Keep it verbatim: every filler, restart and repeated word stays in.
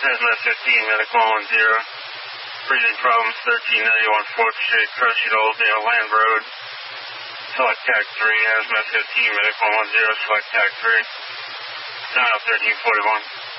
Hazmat fifteen, Medic one one zero. Breathing problems, thirteen ninety-one fourth Street, Crushing Oldale, Land Road. Select T A C three, Hazmat fifteen, Medic one one zero, Select T A C three. Now thirteen forty-one.